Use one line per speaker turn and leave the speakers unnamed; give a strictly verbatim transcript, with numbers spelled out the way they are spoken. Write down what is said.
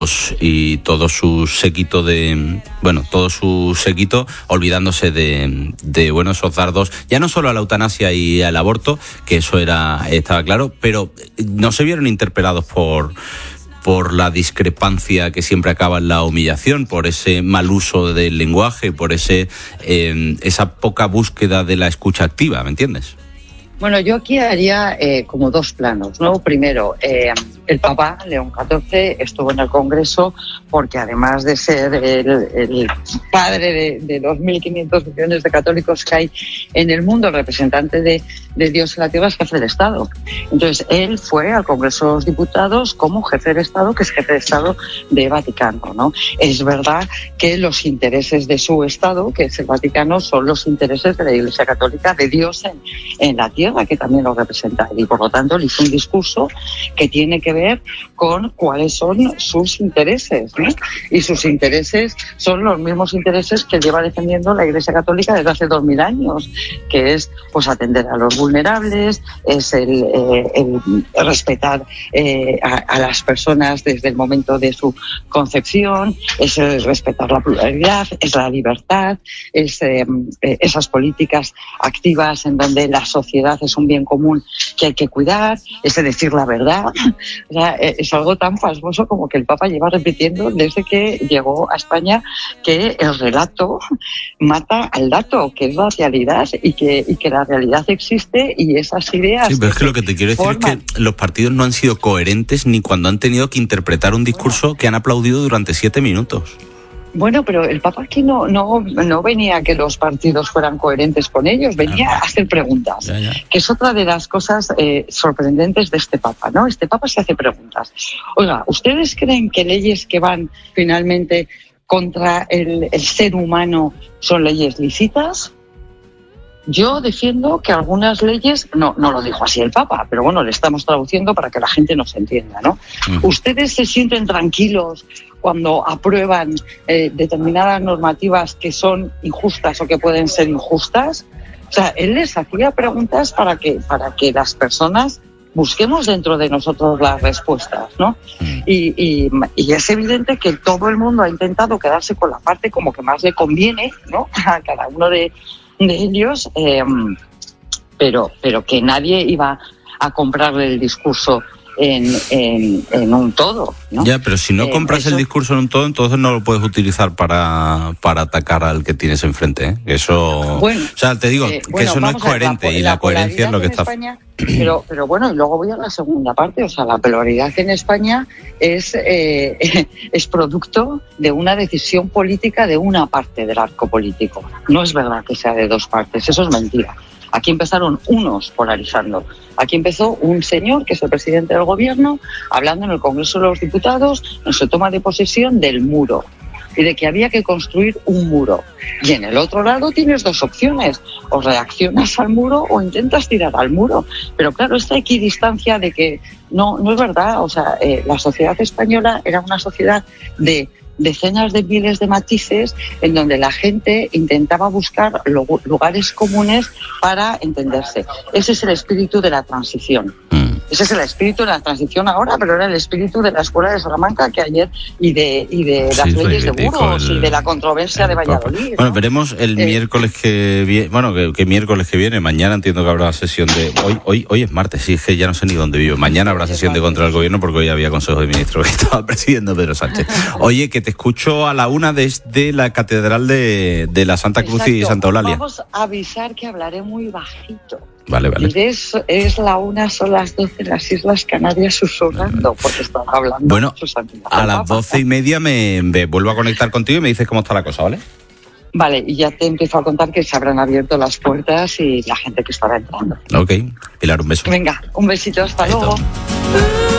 y todo su séquito de, bueno, todo su séquito olvidándose de, de, bueno, esos dardos, ya no solo a la eutanasia y al aborto, que eso era, estaba claro, pero no se vieron interpelados por, por la discrepancia que siempre acaba en la humillación, por ese mal uso del lenguaje, por ese, eh, esa poca búsqueda de la escucha activa, ¿me entiendes?
Bueno, yo aquí haría eh, como dos planos, ¿no? Primero, eh, el Papa, León catorce, estuvo en el Congreso porque además de ser el, el padre de, de dos mil quinientos millones de católicos que hay en el mundo, el representante de, de Dios en la tierra, es jefe de Estado. Entonces, él fue al Congreso de los Diputados como jefe de Estado, que es jefe de Estado de Vaticano, ¿no? Es verdad que los intereses de su Estado, que es el Vaticano, son los intereses de la Iglesia Católica, de Dios en, en la tierra, que también lo representa él, y por lo tanto le hizo un discurso que tiene que ver con cuáles son sus intereses, ¿no? Y sus intereses son los mismos intereses que lleva defendiendo la Iglesia Católica desde hace dos mil años, que es pues atender a los vulnerables, es el, eh, el respetar eh, a, a las personas desde el momento de su concepción, es el respetar la pluralidad, es la libertad, es eh, esas políticas activas en donde la sociedad es un bien común que hay que cuidar, es decir la verdad. O sea, es algo tan pasmoso como que el Papa lleva repitiendo desde que llegó a España que el relato mata al dato, que es la realidad y que, y que la realidad existe y esas ideas...
Sí, pero es que lo que te quiero decir forman... es que los partidos no han sido coherentes ni cuando han tenido que interpretar un discurso bueno. que han aplaudido durante siete minutos.
Bueno, pero el Papa aquí no, no, no venía a que los partidos fueran coherentes con ellos, venía a hacer preguntas, ya, ya. que es otra de las cosas eh, sorprendentes de este Papa, ¿no? Este Papa se hace preguntas. Oiga, ¿ustedes creen que leyes que van finalmente contra el, el ser humano son leyes lícitas? Yo defiendo que algunas leyes, no, no lo dijo así el Papa, pero bueno, le estamos traduciendo para que la gente nos entienda, ¿no? Uh-huh. ¿Ustedes se sienten tranquilos cuando aprueban eh, determinadas normativas que son injustas o que pueden ser injustas? O sea, él les hacía preguntas para que, para que las personas busquemos dentro de nosotros las respuestas, ¿no? Y, y, y es evidente que todo el mundo ha intentado quedarse con la parte como que más le conviene, ¿no? A cada uno de de ellos, eh, pero, pero que nadie iba a comprarle el discurso en, en, en un todo, ¿no?
Ya, pero si no compras eh, eso... el discurso en un todo, entonces no lo puedes utilizar para, para atacar al que tienes enfrente, ¿eh? Eso,
bueno,
o sea, te digo
eh,
que
bueno,
eso no es coherente
la,
y la, la coherencia es lo que está...
España, pero, pero bueno, y luego voy a la segunda parte, o sea, la pluralidad en España es, eh, es producto de una decisión política de una parte del arco político. No es verdad que sea de dos partes, eso es mentira. Aquí empezaron unos polarizando. Aquí empezó un señor, que es el presidente del gobierno, hablando en el Congreso de los Diputados, en su toma de posesión del muro, y de que había que construir un muro. Y en el otro lado tienes dos opciones, o reaccionas al muro o intentas tirar al muro. Pero claro, esta equidistancia de que no, no es verdad, o sea, eh, la sociedad española era una sociedad de decenas de miles de matices en donde la gente intentaba buscar lugares comunes para entenderse. Ese es el espíritu de la transición. Ese es el espíritu de la transición ahora, pero era el espíritu de la Escuela de Salamanca que ayer y de y de las sí, leyes de Burgos el, y de la controversia de Valladolid.
Bueno, ¿no? Veremos el eh, miércoles que viene, bueno, que, que miércoles que viene, mañana entiendo que habrá sesión de... Hoy hoy hoy es martes, sí, es que ya no sé ni dónde vivo. Mañana habrá sesión de control del gobierno porque hoy había Consejo de Ministros que estaba presidiendo Pedro Sánchez. Oye, que te escucho a la una desde la Catedral de, de la Santa Cruz Exacto. y Santa Eulalia.
Vamos a avisar que hablaré muy bajito.
Vale, vale.
Y es, es la una, son las doce en las Islas Canarias susurrando, porque están hablando.
Bueno, a las doce y media me, me vuelvo a conectar contigo y me dices cómo está la cosa, ¿vale?
Vale, y ya te empiezo a contar que se habrán abierto las puertas y la gente que estará entrando.
Ok, Pilar, un beso.
Venga, un besito, hasta Ahí luego. Está.